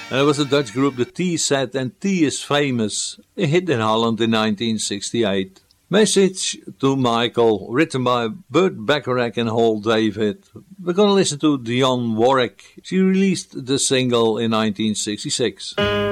And it was the Dutch group the T Set, and T is Famous, a hit in Holland in 1968. Message to Michael, written by Burt Bacharach and Hal David. We're gonna listen to Dionne Warwick. She released the single in 1966.